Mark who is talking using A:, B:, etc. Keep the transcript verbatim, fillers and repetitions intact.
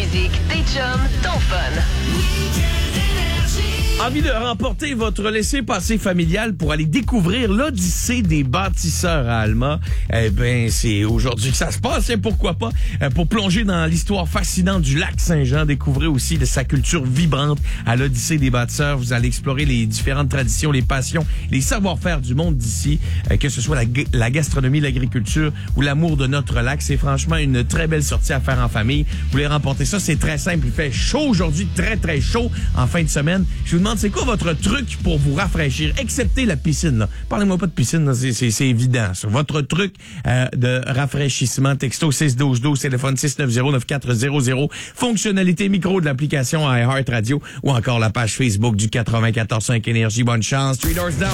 A: musique, tes chums, ton fun.
B: Envie de remporter votre laissez-passer familial pour aller découvrir l'Odyssée des bâtisseurs à Alma? Eh bien, c'est aujourd'hui que ça se passe, et pourquoi pas, pour plonger dans l'histoire fascinante du lac Saint-Jean, découvrir aussi de sa culture vibrante à l'Odyssée des bâtisseurs. Vous allez explorer les différentes traditions, les passions, les savoir-faire du monde d'ici, que ce soit la, la gastronomie, l'agriculture ou l'amour de notre lac. C'est franchement une très belle sortie à faire en famille. Vous voulez remporter ça, c'est très simple. Il fait chaud aujourd'hui, très très chaud en fin de semaine. Je vous demande, c'est quoi votre truc pour vous rafraîchir, excepté la piscine, là. Parlez-moi pas de piscine, là, c'est, c'est, c'est évident. Ça. Votre truc euh, de rafraîchissement, texto six douze douze, téléphone six neuf zéro neuf quatre zéro zéro, fonctionnalité micro de l'application iHeartRadio ou encore la page Facebook du quatre-vingt-quatorze cinq Énergie. Bonne chance. Three Doors Down.